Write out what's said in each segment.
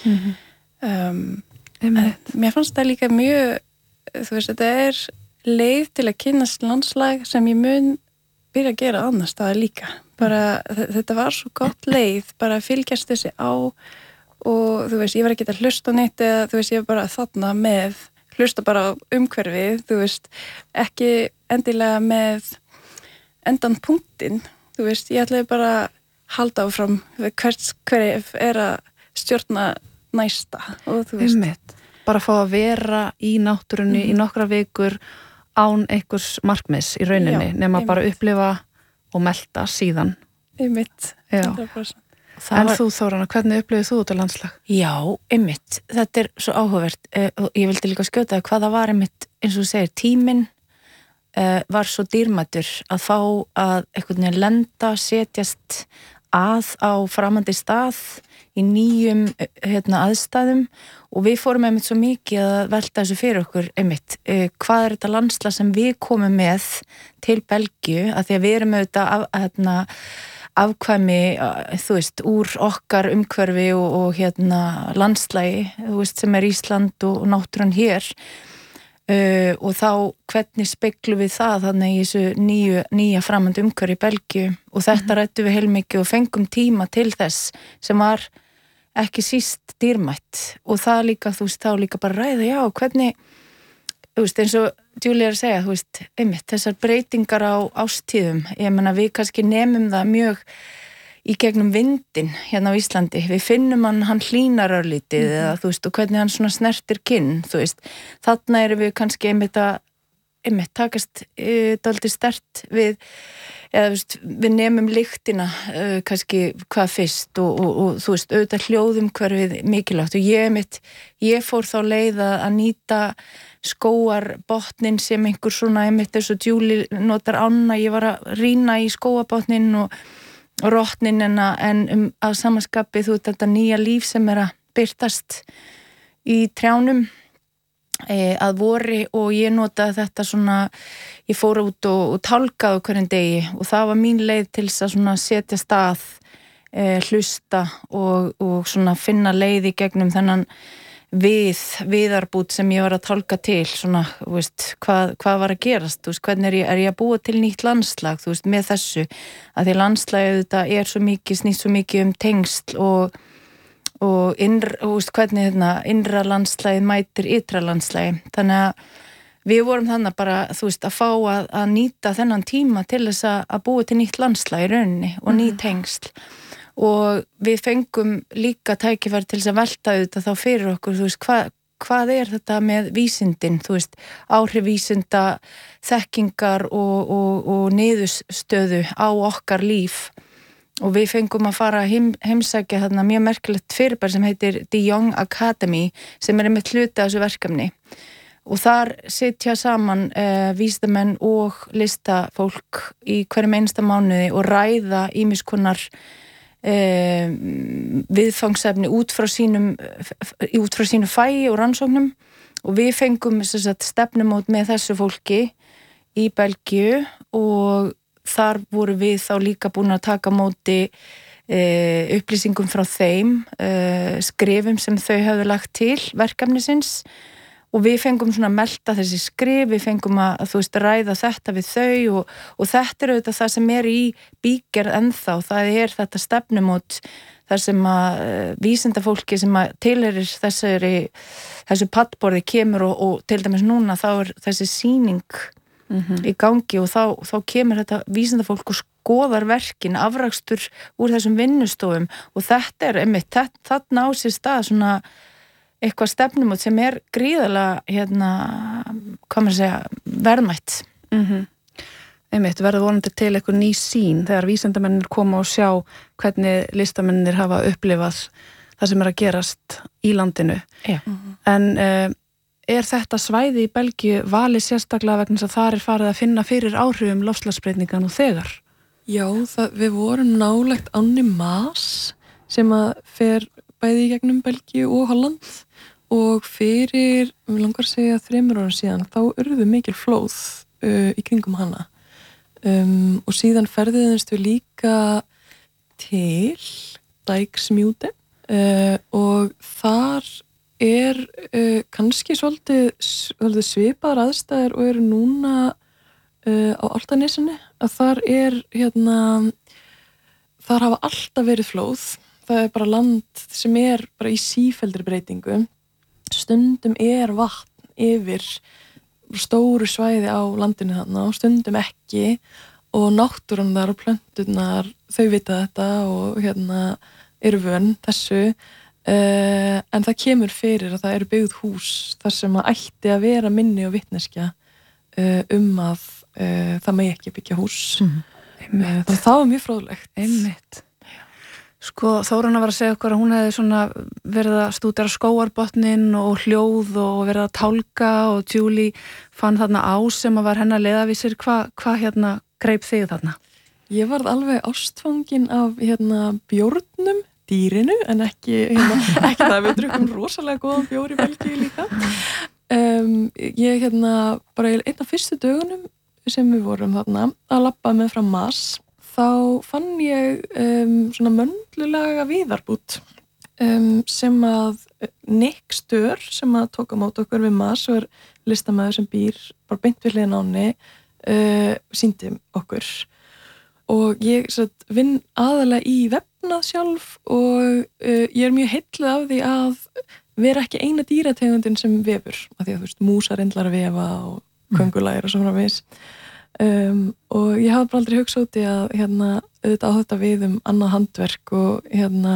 Mér fannst það líka mjög, þú veist, þetta leið til að kynnast landslag sem ég mun byrja að gera annars staðar líka. Bara, þetta var svo gott leið, bara að fylgjast þessi á og þú veist, ég var ekki að hlusta á neitt eða þú veist, ég var bara þarna með, hlusta bara á umhverfið, þú veist, ekki endilega með endan punktinn, þú veist, ég ætlaði bara að halda áfram hver að stjórna næsta og þú veist. Bara fá að vera í náttúrunni í nokkra vikur án einhvers markmiðs í rauninni, nema bara upplifa og melta síðan. Einmitt. 100%. En þú Þórana, hvernig upplifið þú þetta landslag? Já, einmitt. Þetta svo áhugavert. Ég vildi líka skjóta hvað það var einmitt, eins og þú segir, tíminn var svo dýrmætur að fá að einhvern veginn lenda, setjast að á framandi stað í nýjum aðstæðum og við fórum einmitt svo mikið að velta þessu fyrir okkur einmitt. Hvað þetta landslag sem við komum með til Belgíu, að því að við erum auðvitað afkvæmi, þú veist, úr okkar umhverfi og landslægi, þú veist, sem Ísland og náttúran hér og þá hvernig speglum við það þannig í þessu nýja framandi umhverfi í Belgíu og þetta rættum við heilmikið og fengum tíma til þess sem var ekki síst dýrmætt og það líka, þú veist, þá líka bara ræða, já, hvernig, þú veist, eins og Júlía að segja, þú veist, einmitt, þessar breytingar á ástíðum, ég meina við kannski nemum það mjög í gegnum vindin hérna á Íslandi, við finnum hann hlýnar örlítið eða þú veist, og hvernig hann svona snertir kinn, þú veist, þarna erum við kannski einmitt takast dálítið sterkt við, eða þú veist, við nemum lyktina kannski hvað fyrst og þú veist, auðvitað hljóðumhverfið mikilvægt og ég fór þá leið að nýta skóarbotnin sem einhver svona einmitt eins og Júlí notar ána, ég var að rýna í skóarbotnin og rotnin en að samanskapi þú veist, þetta nýja líf sem að birtast í trjánum að vori og ég notaði þetta svona, ég fór út og tálkaði hverjum degi og það var mín leið til þess að svona setja stað, hlusta og svona finna leið í gegnum þennan viðarbút sem ég var að tálka til svona, þú veist, hvað var að gerast, þú veist, hvernig er ég að búa til nýtt landslag, þú veist, með þessu að því landslagið þetta svo mikið, snýst svo mikið tengsl og hvernig innra landslagið mætir ytra landslagi, þannig að við vorum þannig bara, þú veist, að fá að nýta þennan tíma til þess að búa til nýtt landslag í rauninni og ný tengsl og við fengum líka tækifæri til þess að velta auðvitað þá fyrir okkur, þú veist, hvað þetta með vísindin, þú veist, áhrif vísinda, þekkingar og niðurstöðu á okkar líf og við fengum að fara að heimsækja þarna mjög merkilegt fyrirbæri sem heitir The Young Academy sem einmitt hluti af þessu verkefni og þar sitja saman vísindamenn og listafólk í hverjum einasta mánuði og ræða ýmis konar viðfangsefni út frá sínu fagi og rannsóknum og við fengum stefnumót með þessu fólki í Belgíu og þar voru við þá líka búin að taka móti upplýsingum frá þeim, skrifum sem þau höfðu lagt til verkefnisins og við fengum svona að melta þessi skrif, við fengum að þú veist ræða þetta við þau og þetta auðvitað það sem í bígerð ennþá, það þetta stefnumót þar sem að vísindafólki sem að tilheyrir þessu pallborði kemur og til dæmis núna þá þessi sýning í gangi og þá kemur þetta vísindafólk og skoðar verkin, afrakstur úr þessum vinnustofum og þetta einmitt, þarna á sér stað svona eitthvað stefnumót sem gríðarlega hvað maður segja, verðmætt Einmitt, verður vonandi til eitthvað ný sýn þegar vísindamennir koma og sjá hvernig listamennir hafa upplifað það sem að gerast í landinu en þetta svæði í Belgíu valið sérstaklega vegna þess að þar farið að finna fyrir áhrifum loftslagsbreytinga nú þegar? Já, við vorum nálægt ánni Maas sem að fer bæði í gegnum Belgíu og Holland og fyrir, við langar að segja 3 ára síðan, þá urðu mikil flóð í kringum hana og síðan ferðiðumst við líka til Dijksmuiden og þar kannski svolítið svipaðar aðstæður og eru núna á Álftanesinu, að þar þar hafa alltaf verið flóð. Það bara land sem bara í sífelldri breytingu. Stundum vatn yfir stóru svæði á landinu þarna og stundum ekki, og náttúran þar og plönturnar, þau vita þetta og eru vön þessu, en það kemur fyrir að það eru byggð hús þar sem að ætti að vera minni og vitneskja að það megi ekki byggja hús. Þannig að það var mjög fróðlegt. Einmitt. Sko, Þórunn var að segja okkur að hún hefði svona verið að stúdera skógarbotnin og hljóð og verið að tálka, og Julie fann þarna sem að var hennar leiðavísir. Hvað greip þig þarna? Ég varð alveg ástfangin af bjórnum, dýrinu, en ekki það, við drukkum rosalega góðan bjór í Belgíu líka. Ég bara einn af fyrstu dögunum sem við vorum þarna að labba með frá Mars, þá fann ég svona möndlulega viðarbút sem að Nick Stör, sem að tók á móti okkur við Mars og listamaður sem býr bara beint við hliðina á henni, sýndi okkur. Og ég vinn aðalega í vefnað sjálf, og ég mjög heilluð af því að vera ekki eina dýrategundin sem vefur, af því að músarindlar vefa og köngulær og svona viss. Og ég hafði bara aldrei hugsað út í að auðvitað á þetta við annað handverk, og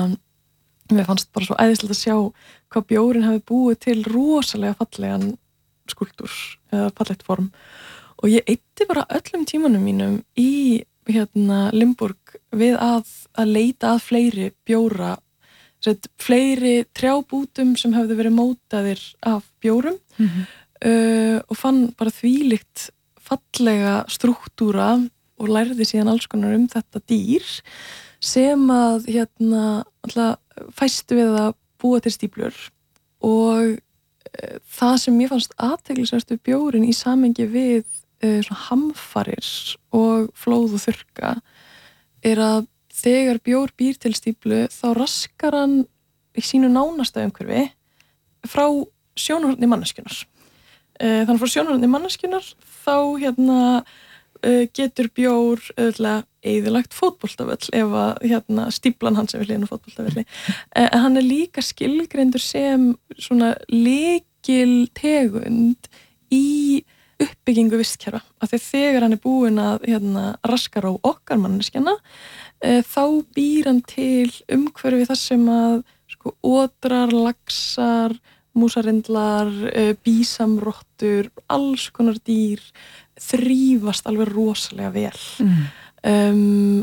mér fannst bara svo æðislegt að sjá hvað bjórinn hafi búið til rosalega fallegan skúlptúr eða fallegt form, og ég eyddi bara öllum tímanum mínum í Limburg við að leita að fleiri bjóra, fleiri trjábútum sem hefðu verið mótaðir af bjórum, og fann bara þvílíkt fallega struktúra og lærði síðan alls konar þetta dýr sem að fæstu við að búa til stíflur. Og það sem ég fannst athyglisvert við bjórinn í samhengi við svona hamfarir og flóð og þurrka að þegar bjór býr til stíflu þá raskar hann í sínu nánasta umhverfi frá sjónarhorni manneskjunnar. Þannig frá sjónarhorni manneskjunnar þá getur bjór eyðilagt fótboltavöll ef að stíflan hans við hliðina á fótboltavelli. En hann líka skilgreindur sem svona lykiltegund í uppbyggingu vistkerfa, af því þegar hann búinn að raskar á okkar manneskjana, þá býr hann til umhverfi þar sem að otrar, laxar, músarindlar, bísamrottur, alls konar dýr þrífast alveg rosalega vel.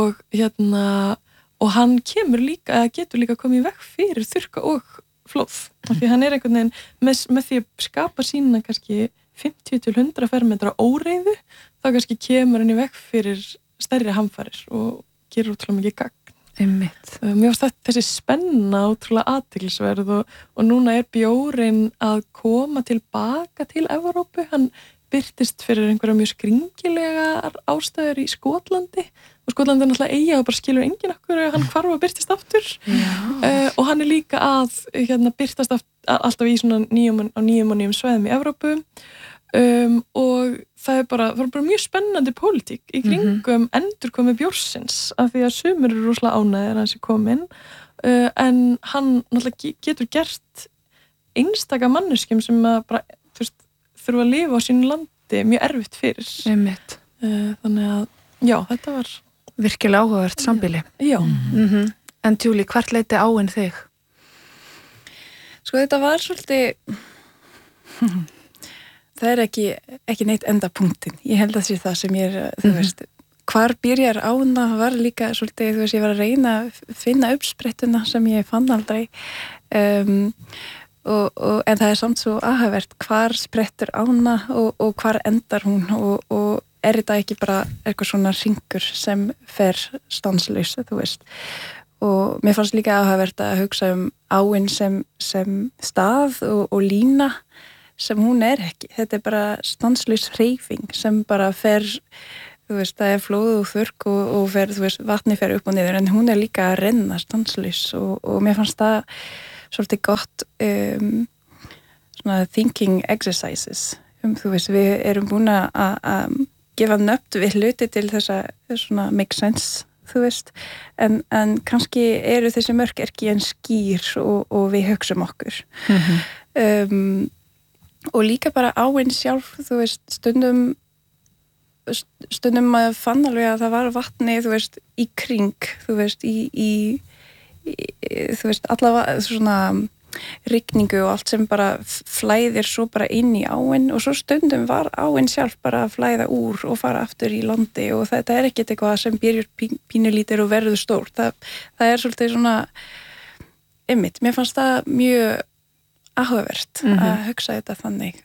Og hann getur líka komið í veg fyrir þurrka og flóð, af því hann einhvern veginn með því að skapa sína kannski 50 til 100 fermetra óreiðu, þá kannski kemur hann í veg fyrir stærri hamfarir og gerur ótrúlega mikið gagn. Einmitt. Mér finnst þessi spenna ótrúlega athyglisverð, og núna bjórinn að koma tilbaka til Evrópu. Hann birtist fyrir einhverja mjög skringilegar ástæður í Skotlandi, og Skotlandi náttúrulega eiga og bara skilur enginn okkur og hann hvarf og birtist aftur. Og hann líka að birtast alltaf í svona nýjum svæðum í Evrópu. Og það bara mjög spennandi pólitík í kringum endurkomi bjórsins, af því að sumir eru rosalega ánægðir að hans kominn, en hann náttúrulega getur gert einstaka manneskjum sem bara þurfa að lifa á sínu landi mjög erfitt fyrir. Einmitt. Þannig að já, þetta var virkilega áhugavert sambýli. Já. En Julie, hvert leiti áinn þig? Sko, þetta var svolítið það ekki neitt endapunktin. Ég held að það sé það sem ég þú veist, hvar byrjar ána var líka svolítið, þú veist, ég var að reyna að finna uppsprettuna sem ég fann aldrei, en það samt svo áhugavert hvar sprettur ána og hvar endar hún, og þetta ekki bara eitthvað svona hringur sem fer stanslaus, þú veist. Og mér fannst líka áhugavert að hugsa áin sem stað og lína sem hún ekki. Þetta bara stanslaus hreyfing sem bara fer, þú veist, það flóð og þurrk og fer, þú veist, vatni fer upp og niður, en hún líka að renna stanslaus, og mér fannst það svolítið gott svona thinking exercises. Þú veist, við erum búin að gefa nöfn við hluti til þess að svona make sense, þú veist, en kannski eru þessi mörk ekki en skýr og við hugsum okkur. Og líka bara áinn sjálf, þú veist, stundum maður fann alveg að það var vatni, þú veist, í kring, þú veist, þú veist, allavega svona rigningu og allt sem bara flæðir svo bara inn í áinn og svo stundum var áinn sjálf bara að flæða úr og fara aftur í landi og þetta er ekkert eitthvað sem byrjur pínulítir og verður stórt. Það er svolítið svona einmitt, mér fannst það mjög áhugavert að hugsa þetta þannig.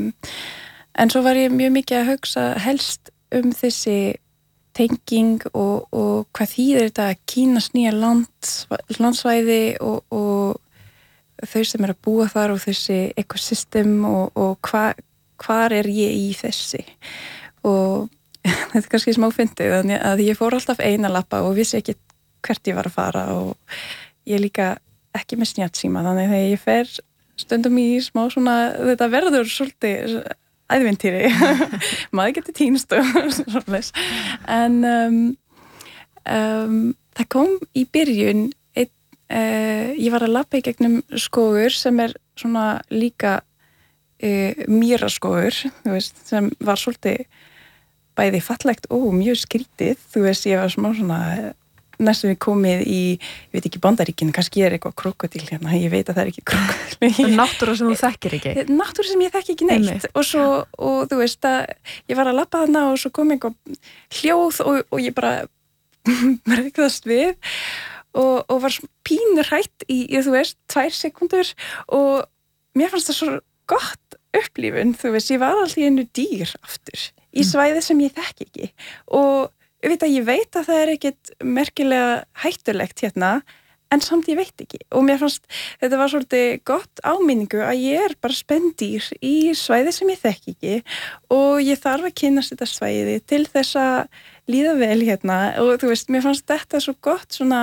En svo var ég mjög mikið að hugsa helst þessi tenging og hvað þýðir þetta Kínas nýja landsvæði og þau sem er að búa þar og þessi ekosystem og hvar er ég í þessi og þetta er kannski smá fyndið þannig að ég fór alltaf eina lappa og vissi ekki hvert ég var að fara og ég líka ekki með snjallsíma þannig þegar ég fer stundum í smá svona þetta verður svolítið æðvintýri maður getur týnst og svona en það kom í byrjun ég var að labba í gegnum skógur sem er svona líka mýraskógur, þú veist, sem var svolítið bæði fallegt og mjög skrítið, þú veist, ég var svona næstum við komið í, ég veit ekki, Bandaríkinu, kannski er eitthvað krokodil hérna, ég veit að það er ekki krokodil. Náttúra sem þú þekkir ekki? Náttúra sem ég þekki ekki neitt og þú veist að ég var að labba þarna og svo kom eitthvað hljóð og ég bara bregðast við og var pínur hrætt í, þú veist, 2 sekúndur og mér fannst það svo gott upplifun, þú veist, ég var alltaf í einu dýr aftur, í svæði sem ég þekki ekki og ég veit að það er ekkert merkilega hættulegt hérna, en samt ég veit ekki og mér fannst, þetta var svolítið gott áminningu að ég er bara spendýr í svæði sem ég þekki ekki og ég þarf að kynnast þetta svæði til þess að líða vel hérna og þú veist, mér fannst þetta svo gott svona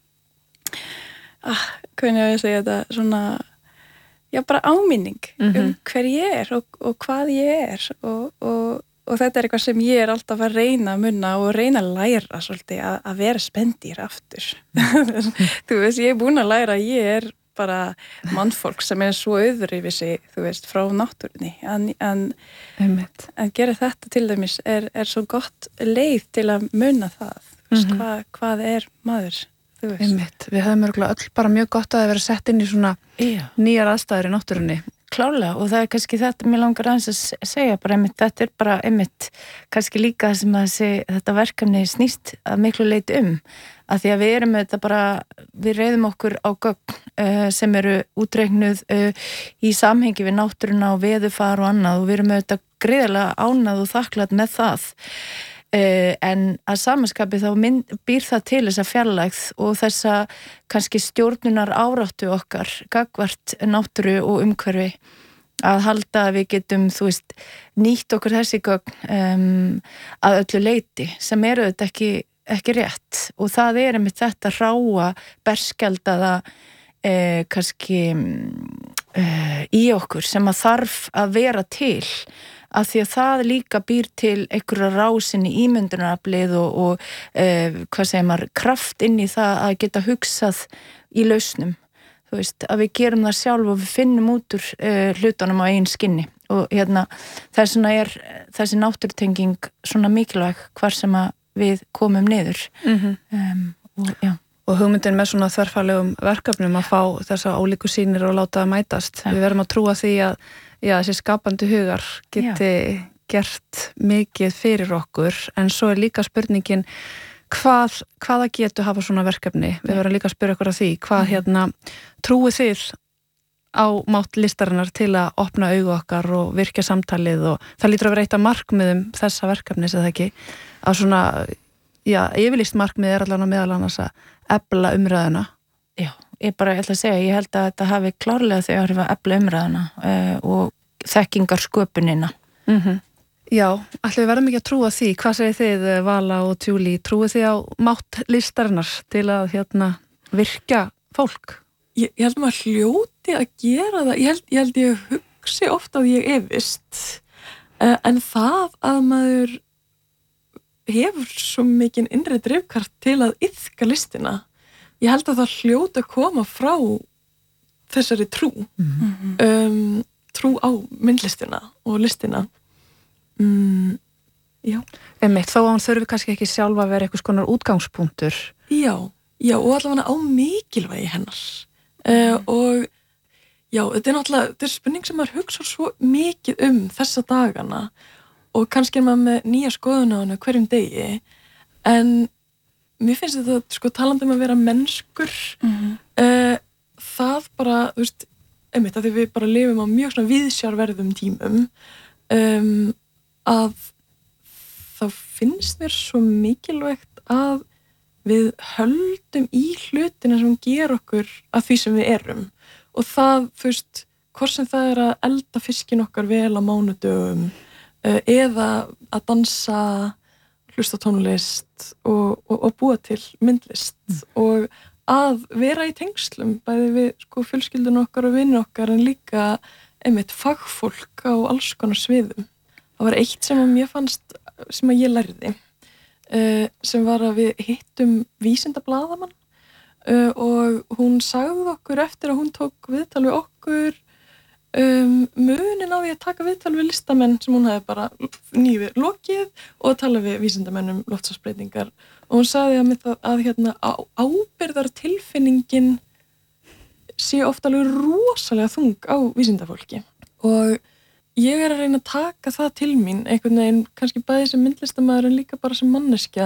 hvernig ég segja þetta svona, já bara áminning hver ég er og hvað ég er og þetta er eitthvað sem ég er alltaf að reyna að munna og reyna að læra svolítið að vera spendýr aftur þú veist, ég er búin að læra að ég er bara mannfólk sem er svo öðruvísi, þú veist, frá náttúrunni en gera þetta til dæmis er svo gott leið til að munna það, þú veist, hvað er maður. Við höfum örgulega öll bara mjög gott að það vera sett inn í svona nýjar aðstæður í náttúrunni. Klálega og það er kannski þetta mér langar aðeins að segja bara einmitt, þetta er bara einmitt kannski líka sem að þetta verkefni snýst að miklu leyti að því að við erum þetta bara, við reiðum okkur á gögn sem eru útreiknuð í samhengi við náttúruna og veðurfar og annað og við erum þetta gríðarlega ánað og þakklátt með það. En að samanskapi þá býr það til þessa fjarlægð og þessa kannski stjórnunar áráttu okkar gagnvart náttúru og umhverfi að halda að við getum, þú veist, nýtt okkur þessi gögn að öllu leyti sem eru þetta ekki rétt og það er einmitt þetta ráa berskjaldaða kannski í okkur sem að þarf að vera til að því að það líka býr til einhverja rásin í ímyndunaraflið og hvað segir maður, kraft inn í það að geta hugsað í lausnum, þú veist, að við gerum það sjálf og við finnum út úr hlutunum á eigin skinni og hérna þess vegna er þessi náttúrutenging svona mikilvæg hvar sem að við komum niður og hugmyndin með svona þverfaglegum verkefnum að fá þessa ólíku sýnir og láta það mætast. Við verðum að trúa því að þessi skapandi hugar geti gert mikið fyrir okkur en svo er líka spurningin hvaða getur hafa svona verkefni. Við verðum líka að spyrja okkur að því hvað trúið þið á mátt listarinnar til að opna augu okkar og virkja samtalið og það lítur að vera eitt af markmiðum þessa verkefnis eða ekki að svona, yfirlýst markmið er allan að meðal annars að efla umræðuna. Já, ég ætla að segja, ég held að þetta hafi klárlega þegar að efla umræðuna og þekkingar sköpunina. Já, ætli við verðum ekki að trúa því. Hvað segir þið, Vala og Julie? Trúið þið á mátt listarinnar til að virkja fólk? ég held maður hljóti að gera það, ég held ég hugsi ofta að ég efist, en það að maður hefur svo mikinn innri drifkraft til að iðka listina, ég held að það hljóti að koma frá þessari trú, trú á myndlistina og listina. Já. Einmitt, þá hann þurfi kannski ekki sjálfa að vera eitthvað skonar útgangspunktur. Já, og allavega á mikilvægi hennar. Og já, þetta er spurning sem maður hugsa svo mikið þessa dagana og kannski er maður með nýja skoðun á hana hverjum degi, en mér finnst þetta, sko, talandi að vera mennskur, það bara, þú veist, einmitt að því við bara lifum á mjög svona viðsjárverðum tímum, að þá finnst mér svo mikilvægt að við höldum í hlutina sem ger okkur að því sem við erum, og það, þú veist, hvort sem það er að elda fiskin okkar vel á mánudögum, eða að dansa, hlusta tónlist og búa til myndlist, og að vera í tengslum bæði við, sko, fjölskyldun okkar og vinnu okkar, en líka einmitt fagfólk á alls konar sviðum. Það var eitt sem að mér fannst, sem að ég lærði, sem var að við hittum vísindablaðamann, og hún sagði okkur eftir að hún tók viðtal við okkur munin á því að taka viðtal við listamenn sem hún hefði bara nýfið lokið og tala við vísindamenn loftslagsbreytingar, og hún sagði að hérna ábyrgðartilfinningin sé ofta alveg rosalega þung á vísindafólki, og ég er að reyna að taka það til mín einhvern veginn, kannski bæði sem myndlistamæður en líka bara sem manneskja,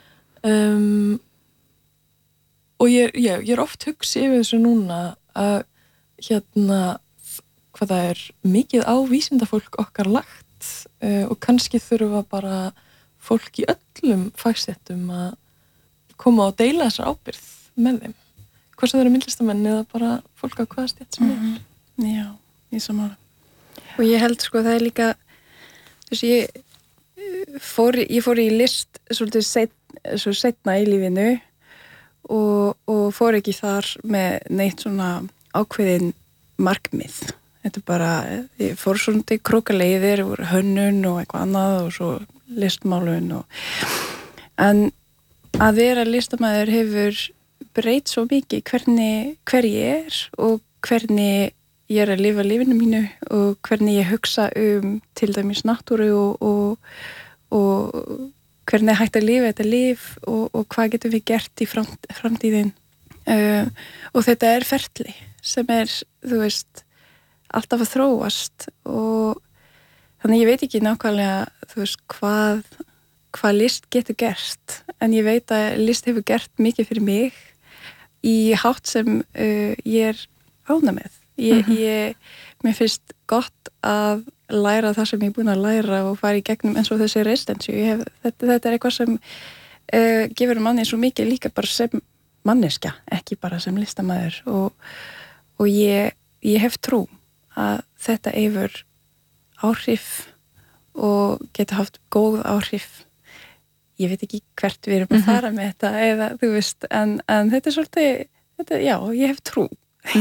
og ég er oft hugsi yfir þessu núna að hérna hvað það er mikið á vísindafólk okkar lagt, og kannski þurfa bara fólk í öllum fagstéttum að koma og deila þessar ábyrgð með þeim, hvort sem það eru myndlistamenn eða bara fólk á hvaða stétt sem er. Já, ég saman. Og ég held, sko, það er líka, þú veist, ég fór í list svolítið seinna í lífinu og fór ekki þar með neitt svona ákveðin markmið. Þetta er bara, ég fór svona til krókaleiðir og hönnun og eitthvað annað og svo listmálun en að vera listamaður hefur breytt svo mikið hver ég er og hvernig ég er að lifa lífinu mínu og hvernig ég hugsa til dæmis náttúru og hvernig hægt að lifa þetta líf og hvað getum við gert í framtíðin, og þetta er ferli sem er, þú veist, alltaf að þróast, og þannig ég veit ekki nákvæmlega, þú veist, hvað list getur gert, en ég veit að list hefur gert mikið fyrir mig í hátt sem ég er ánægð með. Mér finnst gott að læra það sem ég er búin að læra og fara í gegnum eins og þessi residensju. Þetta er eitthvað sem gefur manni svo mikið líka bara sem manneskja, ekki bara sem listamaður, og ég hef trú að þetta hefur áhrif og geta haft góð áhrif. Ég veit ekki hvert við erum að fara með þetta eða, þú veist, en þetta er svolítið, já, ég hef trú.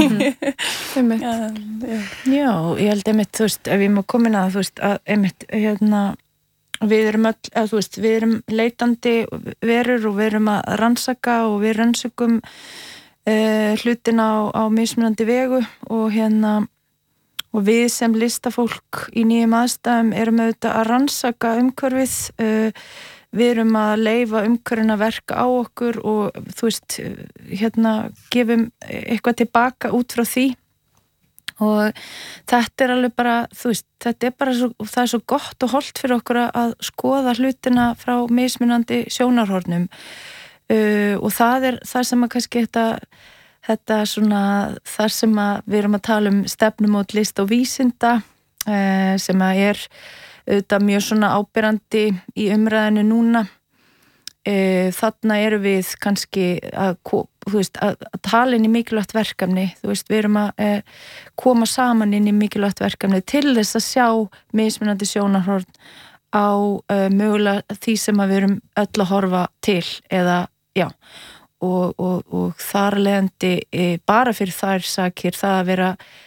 Já, ég held einmitt, þú veist, ef ég má koma inn að, þú veist, að einmitt, hérna, við erum öll, þú veist, við erum leitandi verur og við erum að rannsaka og við rannsökum hlutina á mismunandi vegu, og hérna, og við sem listafólk í nýjum aðstæðum erum auðvitað að rannsaka umhverfið, við erum að leyfa umhverfin að verka á okkur og, þú veist, hérna gefum eitthvað tilbaka út frá því, og þetta er alveg bara, þú veist, þetta er bara svo, það er svo gott og holdt fyrir okkur að skoða hlutina frá mismunandi sjónarhornum, og það er það sem að kannski þetta svona, þar sem að við erum að tala um stefnumót list og vísinda, sem að er auðvitað mjög svona áberandi í umræðinu núna. Þarna eru við kannski að tala inn í mikilvægt verkefni, þú veist, við erum að koma saman inn í mikilvægt verkefni til þess að sjá mismunandi sjónarhorn á mögulega því sem að við erum öll að horfa til, eða, já, og þar leiðandi bara fyrir þær sakir það að vera